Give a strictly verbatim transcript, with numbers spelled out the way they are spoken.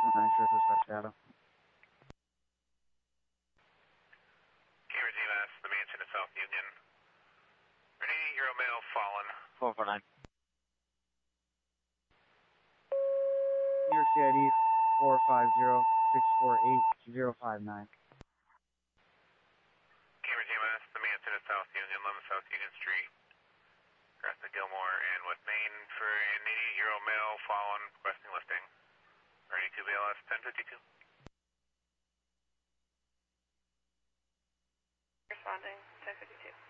nine sure this is data. Cambridge E M S, the mansion at South Union. Ready, Euro Mail, fallen. four four nine. New York C I D four five zero six four eight zero five nine. Cambridge E M S, the mansion at South Union, eleven South Union Street. Across the Gilmore and West Main for an eighty Euro Mail, fallen, requesting lifting. Ready to B L S ten fifty-two. Responding ten fifty-two.